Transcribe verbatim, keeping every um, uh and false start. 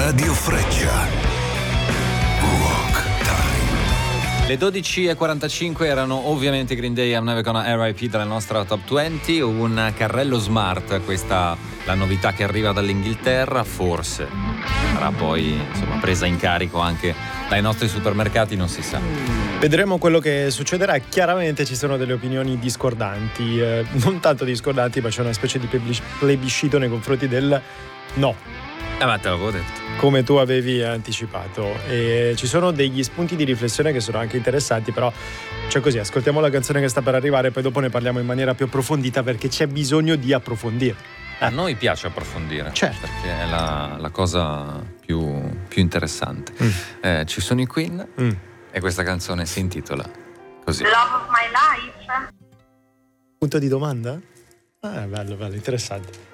Radio Freccia. Rock Time. Le dodici e quarantacinque erano ovviamente Green Day, I'm Never Gonna R I P dalla nostra Top venti, un carrello smart, questa la novità che arriva dall'Inghilterra, forse sarà poi insomma presa in carico anche dai nostri supermercati, non si sa. Vedremo quello che succederà. Chiaramente ci sono delle opinioni discordanti, eh, non tanto discordanti, ma c'è una specie di plebiscito nei confronti del no. Eh, ma te l'avevo detto. Come tu avevi anticipato, e ci sono degli spunti di riflessione che sono anche interessanti, però cioè così, ascoltiamo la canzone che sta per arrivare, poi dopo ne parliamo in maniera più approfondita, perché c'è bisogno di approfondire. A noi piace approfondire, certo, perché è la, la cosa più, più interessante. Mm. Eh, ci sono i Queen mm. e questa canzone si intitola così. Love of my life. Punto di domanda? Ah, bello, bello, interessante.